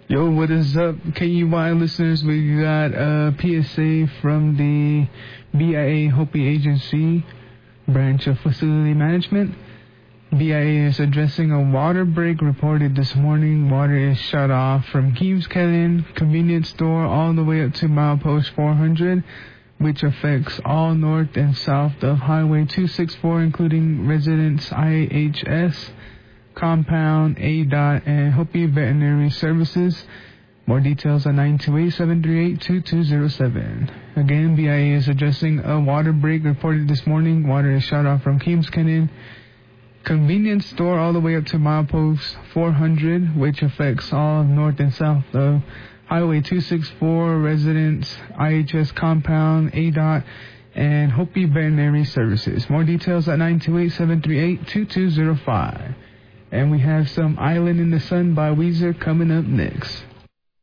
Yo, what is up, KUY listeners? We got a PSA from the BIA Hopi Agency, branch of facility management. BIA is addressing a water break reported this morning. Water is shut off from Keemskellen convenience store all the way up to milepost 400, which affects all north and south of Highway 264, including residents IHS, Compound, ADOT, and Hopi Veterinary Services. More details at 928-738-2207. Again, BIA is addressing a water break reported this morning. Water is shut off from Keemskellen convenience store all the way up to milepost 400, which affects all of north and south of Highway 264, residents, IHS Compound, ADOT, and Hopi Veterinary Services. More details at 928-738-2205. And we have some Island in the Sun by Weezer coming up next.